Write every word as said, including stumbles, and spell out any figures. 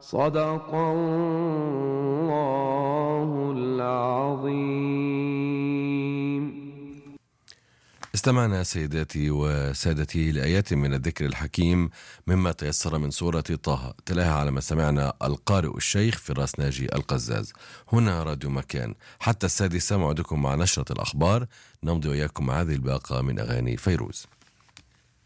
صدق الله العظيم. استمعنا سيداتي وسادتي لآيات من الذكر الحكيم مما تيسر من سورة طه، تلاها على ما سمعنا القارئ الشيخ فراس ناجي القزاز. هنا راديو مكان حتى السادسة، موعدكم مع نشرة الأخبار، نمضي وإياكم مع هذه الباقة من أغاني فيروز.